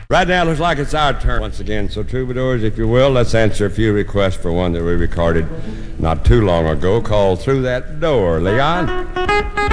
Right now, it looks like it's our turn once again. So, troubadours, if you will, let's answer a few requests for one that we recorded not too long ago called Through That Door. Leon?